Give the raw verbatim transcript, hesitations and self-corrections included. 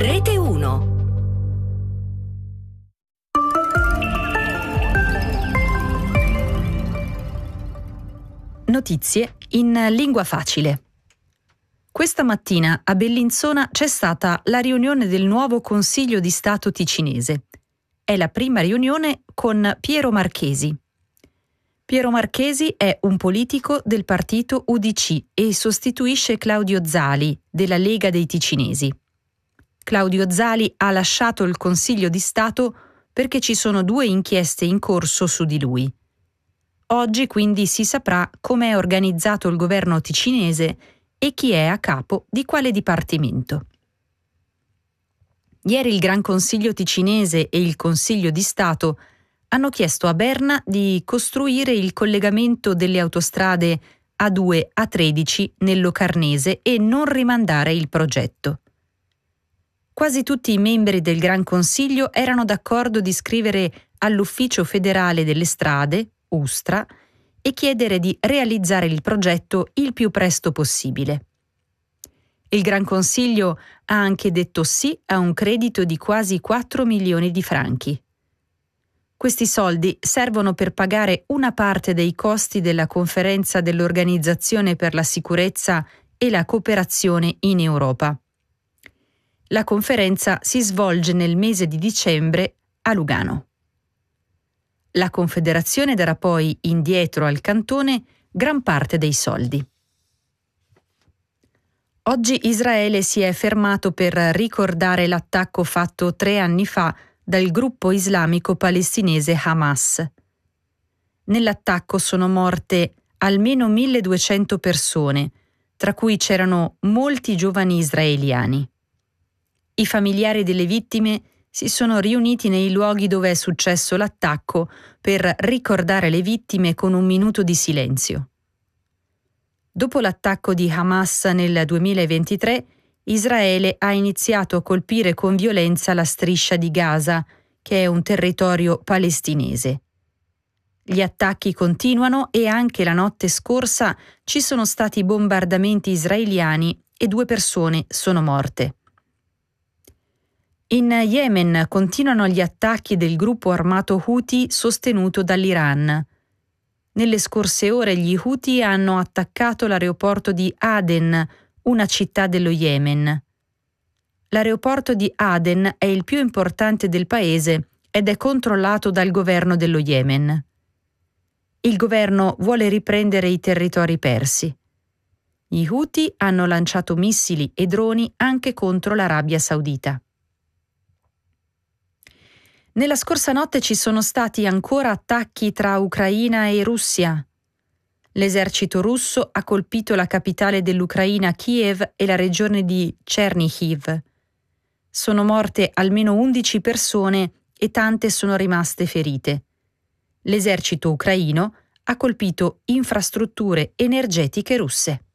Rete uno. Notizie in lingua facile. Questa mattina a Bellinzona c'è stata la riunione del nuovo Consiglio di Stato ticinese. È la prima riunione con Piero Marchesi. Piero Marchesi è un politico del partito U D C e sostituisce Claudio Zali della Lega dei Ticinesi. Claudio Zali ha lasciato il Consiglio di Stato perché ci sono due inchieste in corso su di lui. Oggi quindi si saprà come è organizzato il governo ticinese e chi è a capo di quale dipartimento. Ieri il Gran Consiglio ticinese e il Consiglio di Stato hanno chiesto a Berna di costruire il collegamento delle autostrade A due A tredici nel Locarnese e non rimandare il progetto. Quasi tutti i membri del Gran Consiglio erano d'accordo di scrivere all'Ufficio federale delle strade, U S T R A, e chiedere di realizzare il progetto il più presto possibile. Il Gran Consiglio ha anche detto sì a un credito di quasi quattro milioni di franchi. Questi soldi servono per pagare una parte dei costi della conferenza dell'Organizzazione per la sicurezza e la cooperazione in Europa. La conferenza si svolge nel mese di dicembre a Lugano. La Confederazione darà poi indietro al cantone gran parte dei soldi. Oggi Israele si è fermato per ricordare l'attacco fatto tre anni fa dal gruppo islamico palestinese Hamas. Nell'attacco sono morte almeno milleduecento persone, tra cui c'erano molti giovani israeliani. I familiari delle vittime si sono riuniti nei luoghi dove è successo l'attacco per ricordare le vittime con un minuto di silenzio. Dopo l'attacco di Hamas nel duemilaventitré, Israele ha iniziato a colpire con violenza la striscia di Gaza, che è un territorio palestinese. Gli attacchi continuano e anche la notte scorsa ci sono stati bombardamenti israeliani e due persone sono morte. In Yemen continuano gli attacchi del gruppo armato Houthi sostenuto dall'Iran. Nelle scorse ore gli Houthi hanno attaccato l'aeroporto di Aden, una città dello Yemen. L'aeroporto di Aden è il più importante del paese ed è controllato dal governo dello Yemen. Il governo vuole riprendere i territori persi. Gli Houthi hanno lanciato missili e droni anche contro l'Arabia Saudita. Nella scorsa notte ci sono stati ancora attacchi tra Ucraina e Russia. L'esercito russo ha colpito la capitale dell'Ucraina, Kiev, e la regione di Chernihiv. Sono morte almeno undici persone e tante sono rimaste ferite. L'esercito ucraino ha colpito infrastrutture energetiche russe.